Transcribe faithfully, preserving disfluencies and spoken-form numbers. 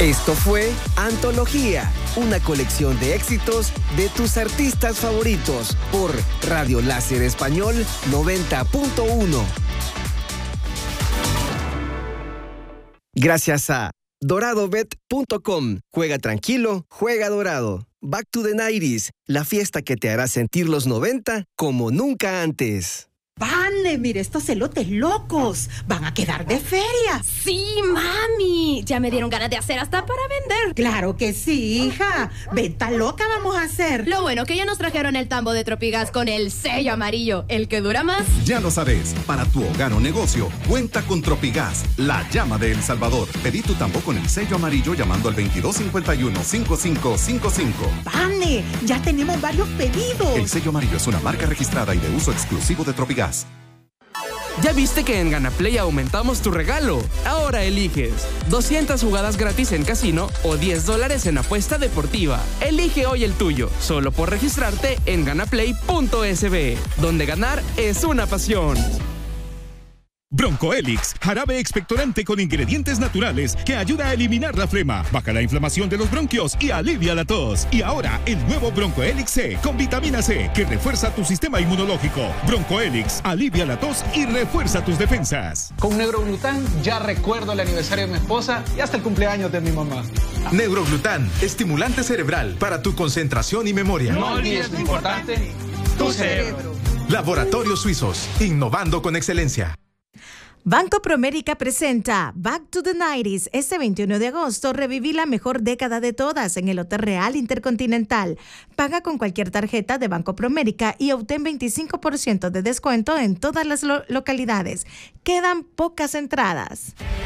Esto fue Antología, una colección de éxitos de tus artistas favoritos por Radio Láser Español noventa punto uno. Gracias a dorado bet punto com. Juega tranquilo, juega dorado. Back to the nineties, la fiesta que te hará sentir los noventa como nunca antes. ¡Vane! Mire estos elotes locos. Van a quedar de feria. Sí, mami. Ya me dieron ganas de hacer hasta para vender. Claro que sí, hija. Venta loca vamos a hacer. Lo bueno que ya nos trajeron el tambo de Tropigas con el sello amarillo, el que dura más. Ya lo sabes, para tu hogar o negocio, cuenta con Tropigas, la llama de El Salvador. Pedí tu tambo con el sello amarillo llamando al veintidós cincuenta y uno, cincuenta y cinco cincuenta y cinco. ¡Vane! Ya tenemos varios pedidos. El sello amarillo es una marca registrada y de uso exclusivo de Tropigas. ¿Ya viste que en GanaPlay aumentamos tu regalo? Ahora eliges doscientas jugadas gratis en casino o diez dólares en apuesta deportiva. Elige hoy el tuyo, solo por registrarte en ganaplay punto es be, donde ganar es una pasión. Broncoelix, jarabe expectorante con ingredientes naturales que ayuda a eliminar la flema, baja la inflamación de los bronquios y alivia la tos. Y ahora, el nuevo Broncoelix C con vitamina C que refuerza tu sistema inmunológico. Broncoelix, alivia la tos y refuerza tus defensas. Con Neuroglután ya recuerdo el aniversario de mi esposa y hasta el cumpleaños de mi mamá. Neuroglután, estimulante cerebral para tu concentración y memoria. No olvides lo importante, tu cerebro. Laboratorios Suizos, innovando con excelencia. Banco Promérica presenta Back to the nineties. Este veintiuno de agosto reviví la mejor década de todas en el Hotel Real Intercontinental. Paga con cualquier tarjeta de Banco Promérica y obtén veinticinco por ciento de descuento en todas las lo- localidades. Quedan pocas entradas.